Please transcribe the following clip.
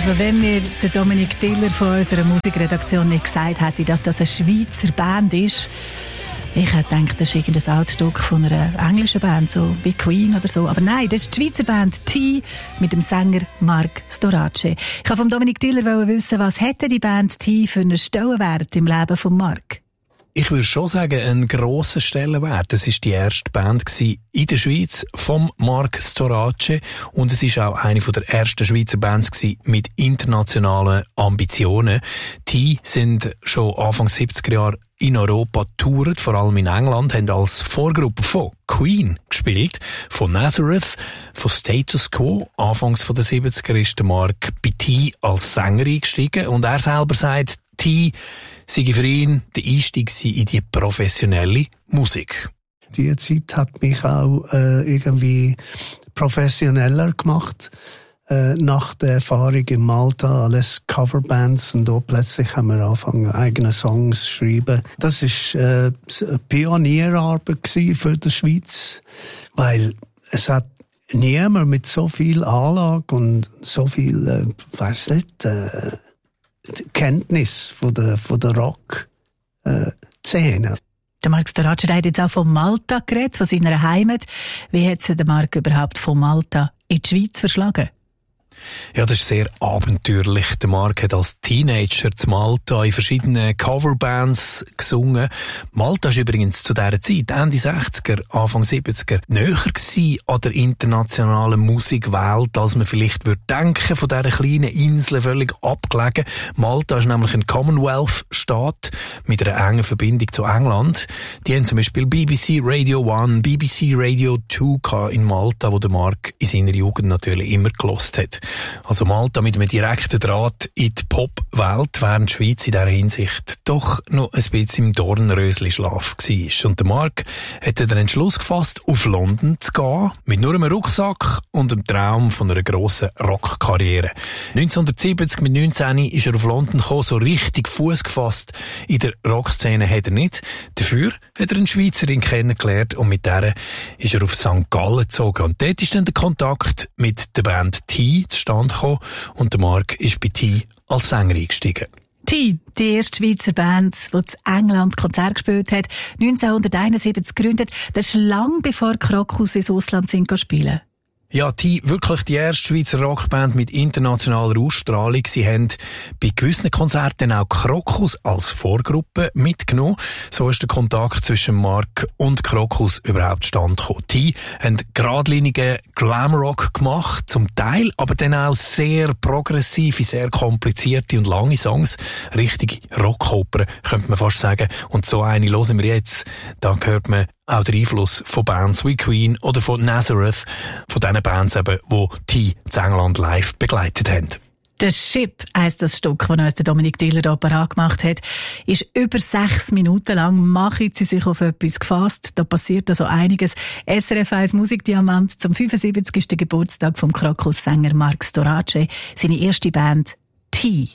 Also wenn mir der Dominik Tiller von unserer Musikredaktion nicht gesagt hätte, dass das eine Schweizer Band ist, ich hätte gedacht, das ist irgendein altes Stück von einer englischen Band, so wie Queen oder so. Aber nein, das ist die Schweizer Band T mit dem Sänger Marc Storace. Ich wollte von Dominik Tiller wissen, was hätte die Band T für einen Stellenwert im Leben von Marc? Ich würde schon sagen, einen grossen Stellenwert. Es war die erste Band in der Schweiz vom Marc Storace und es war auch eine der ersten Schweizer Bands mit internationalen Ambitionen. Die sind schon Anfang 70er Jahre in Europa getourt, vor allem in England, haben als Vorgruppe von Queen gespielt, von Nazareth, von Status Quo. Anfangs der 70er ist der Marc bei T als Sänger eingestiegen und er selber sagt, T sei für ihn der Einstieg in die professionelle Musik. Die Zeit hat mich auch irgendwie professioneller gemacht. Nach der Erfahrung in Malta, alles Coverbands und da plötzlich haben wir angefangen, eigene Songs zu schreiben. Das war eine Pionierarbeit für die Schweiz, weil es hat niemand mit so viel Anlage und so viel, Kenntnis von der Rock-Szene. Der Marc Storace hat jetzt auch von Malta geredet, von seiner Heimat. Wie hat sich der Marc überhaupt von Malta in die Schweiz verschlagen? Ja, das ist sehr abenteuerlich. Der Marc hat als Teenager zu Malta in verschiedenen Coverbands gesungen. Malta ist übrigens zu dieser Zeit, Ende 60er, Anfang 70er, näher gewesen an der internationalen Musikwelt, als man vielleicht würde denken, von dieser kleinen Insel völlig abgelegen. Malta ist nämlich ein Commonwealth-Staat mit einer engen Verbindung zu England. Die haben zum Beispiel BBC Radio 1, BBC Radio 2 in Malta, wo der Marc in seiner Jugend natürlich immer gehört hat. Also Malta mit einem direkten Draht in die Pop-Welt, während die Schweiz in dieser Hinsicht doch noch ein bisschen im Dornrösli-Schlaf war. Und der Marc hat den Entschluss gefasst, auf London zu gehen, mit nur einem Rucksack und einem Traum von einer grossen Rockkarriere. 1970, mit 19, ist er auf London gekommen, so richtig Fuß gefasst. In der Rockszene hat er nicht. Dafür hat er eine Schweizerin kennengelernt und mit der ist er auf St. Gallen gezogen. Und dort ist dann der Kontakt mit der Band T zustande gekommen und der Marc ist bei T als Sänger eingestiegen. T, die erste Schweizer Band, die in England Konzert gespielt hat, 1971 gegründet. Das ist lang bevor Krokus ins Ausland spielen. Ja, T, wirklich die erste Schweizer Rockband mit internationaler Ausstrahlung. Sie haben bei gewissen Konzerten auch Krokus als Vorgruppe mitgenommen. So ist der Kontakt zwischen Marc und Krokus überhaupt zustande gekommen. T haben geradlinigen Glamrock gemacht, zum Teil, aber dann auch sehr progressive, sehr komplizierte und lange Songs. Richtige Rockopern, könnte man fast sagen. Und so eine hören wir jetzt. Da hört man auch der Einfluss von Bands wie Queen oder von Nazareth, von diesen Bands eben, die T in England live begleitet haben. «The Ship» heisst das Stück, das uns der Dominik Tiller hier parat gemacht hat, ist über 6 Minuten lang. Machen Sie sich auf etwas gefasst. Da passiert also einiges. SRF 1 Musikdiamant zum 75. Geburtstag vom Krokus-Sänger Marc Storace. Seine erste Band T.